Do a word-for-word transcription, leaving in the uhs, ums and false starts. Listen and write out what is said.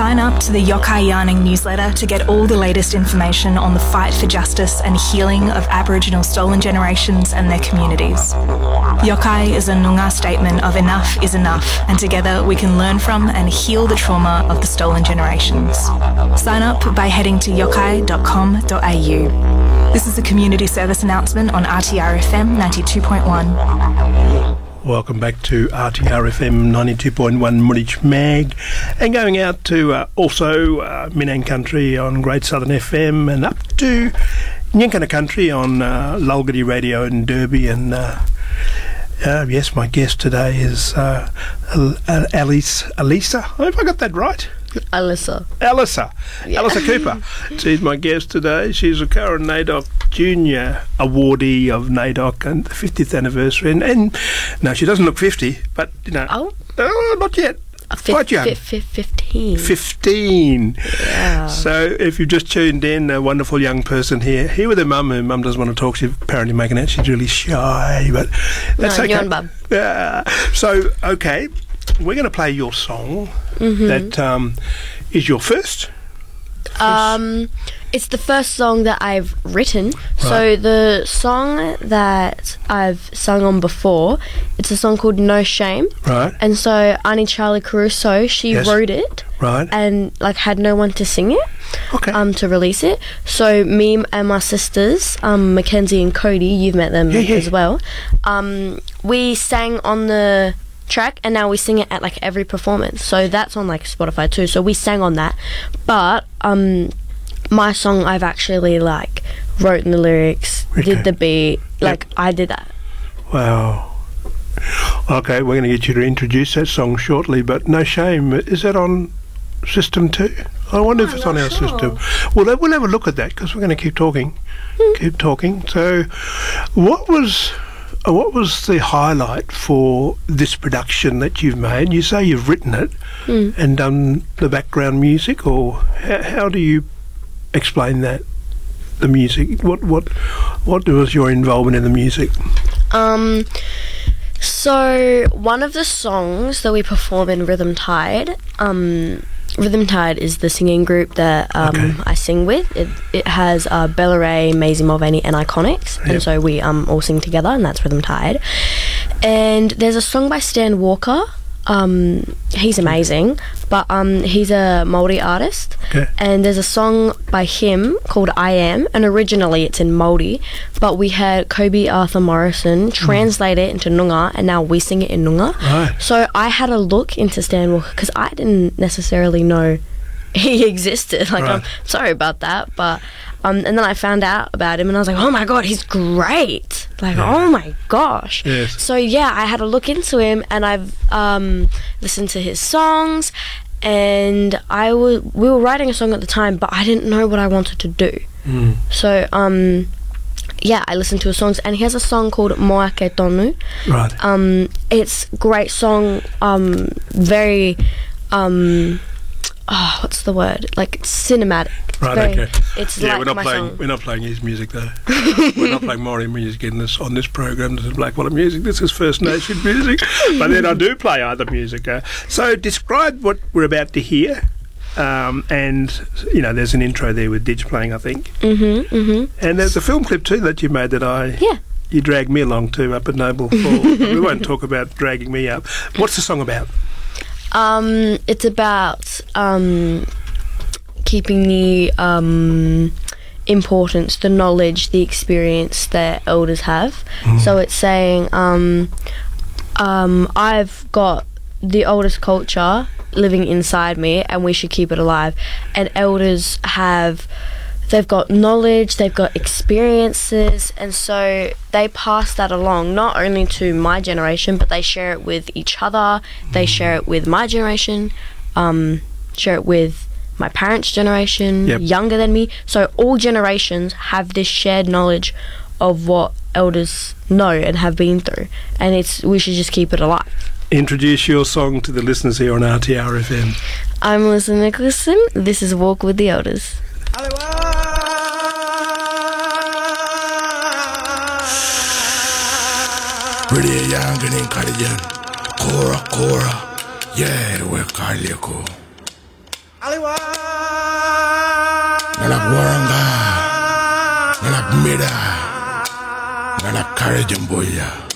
Sign up to the Yokai Yarning newsletter to get all the latest information on the fight for justice and healing of Aboriginal stolen generations and their communities. Yokai is a Noongar statement of enough is enough, and together we can learn from and heal the trauma of the stolen generations. Sign up by heading to yokai dot com dot a u. This is a community service announcement on R T R F M ninety-two point one. Welcome back to R T R F M ninety-two point one Moorage Mag, and going out to uh, also uh, Minang Country on Great Southern F M, and up to Nyankana Country on uh, Lulgadi Radio in Derby. And uh, uh, yes, my guest today is uh, Alice, Alisa. Have I got that right? Alyssa. Alyssa. Yeah. Alyssa Cooper. She's my guest today. She's a current NAIDOC Junior awardee of NAIDOC and the fiftieth anniversary. And, and no, she doesn't look fifty, but, you know. Oh? Oh, not yet. Fif- Quite young. F- f- fifteen. fifteen. Yeah. So if you've just tuned in, a wonderful young person here, here with her mum, her mum doesn't want to talk. She's apparently making out she's really shy, but that's no, okay. You're on, bub. Yeah. So, okay. We're going to play your song Mm-hmm. that um, is your first. first. Um, it's the first song that I've written. Right. So the song that I've sung on before, it's a song called No Shame. Right. And so Ani Charlie Caruso, she Yes. wrote it. Right. And like had no one to sing it. Okay. Um, to release it. So me and my sisters, um, Mackenzie and Cody, you've met them Yeah, yeah. as well. Um, we sang on the track, and now we sing it at like every performance, so that's on like Spotify too, so we sang on that. But um my song, I've actually like wrote in the lyrics, Okay. did the beat, like Yep. I did that. Wow. Okay, we're going to get you to introduce that song shortly, but No Shame, is that on System two? I wonder if I'm it's on not our sure. system. Well, we'll have a look at that, because we're going to keep talking. Keep talking. So, what was... Uh, What was the highlight for this production that you've made? You say you've written it Mm. and done the background music, or how, how do you explain that? The music. What what what was your involvement in the music? Um so one of the songs that we perform in Rhythm Tide, um Rhythm Tide is the singing group that um, Okay. I sing with. It, it has uh, Bella Ray, Maisie Mulvaney and Iconics, Yep. and so we um, all sing together, and that's Rhythm Tide. And there's a song by Stan Walker. Um, he's amazing, but um, he's a Māori artist. Okay. And there's a song by him called I Am, and originally it's in Māori, but we had Kobe Arthur Morrison translate it into Noongar, and now we sing it in Noongar. Right. So I had a look into Stan Walker, because I didn't necessarily know he existed. Like, Right. I'm sorry about that, but um, and then I found out about him, and I was like, oh my god, he's great! Like, Yeah. oh my gosh! Yes. So yeah, I had a look into him, and I've um, listened to his songs, and I was we were writing a song at the time, but I didn't know what I wanted to do. Mm. So um, yeah, I listened to his songs, and he has a song called Moake Tonu. Right. Um, it's great song. Um, very um, oh, what's the word? Like cinematic. It's Right, very- okay. It's Yeah, like we're not my playing. song. We're not playing his music though. We're not playing Maori music in this on this program. This is Blackwater music. This is First Nation music. But then I do play other music. Uh, so describe what we're about to hear. Um, and you know, there's an intro there with Didge playing, I think. Mhm, mhm. And there's a film clip too that you made that I Yeah. you dragged me along to up at Noble Fall. We won't talk about dragging me up. What's the song about? Um, it's about um, keeping the um, importance, the knowledge, the experience that elders have. So it's saying, um, um, I've got the oldest culture living inside me, and we should keep it alive. And elders have, they've got knowledge, they've got experiences, and so they pass that along, not only to my generation, but they share it with each other, they share it with my generation, um, share it with my parents' generation, Yep. younger than me. So all generations have this shared knowledge of what elders know and have been through, and it's we should just keep it alive. Introduce your song to the listeners here on R T R F M. I'm Melissa Nicholson. This is Walk with the Elders. Really young and intelligent. Cora, Cora. Yeah, we're Carliaco. nanak waranga, nanak mida, nanak kare jamboya.